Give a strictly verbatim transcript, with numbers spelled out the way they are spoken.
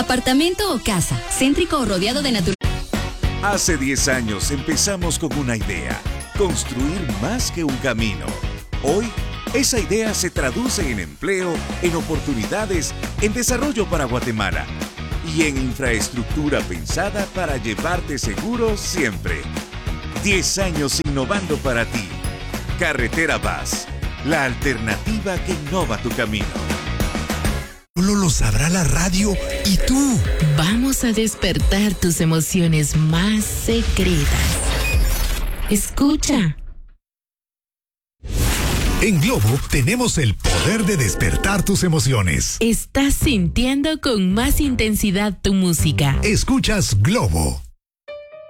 Apartamento o casa, céntrico o rodeado de naturaleza. Hace diez años empezamos con una idea, construir más que un camino. Hoy, esa idea se traduce en empleo, en oportunidades, en desarrollo para Guatemala y en infraestructura pensada para llevarte seguro siempre. diez años innovando para ti. Carretera Vaz, la alternativa que innova tu camino. Solo lo sabrá la radio y tú. Vamos a despertar tus emociones más secretas. Escucha. En Globo tenemos el poder de despertar tus emociones. Estás sintiendo con más intensidad tu música. Escuchas Globo.